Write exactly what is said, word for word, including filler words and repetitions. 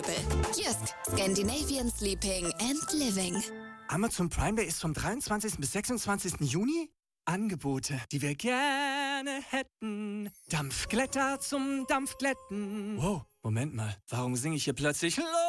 Jysk, Scandinavian Sleeping and Living. Amazon Prime Day ist vom dreiundzwanzigsten bis sechsundzwanzigsten Juni. Angebote, die wir gerne hätten. Dampfglätter zum Dampfglätten. Wow, Moment mal, warum singe ich hier plötzlich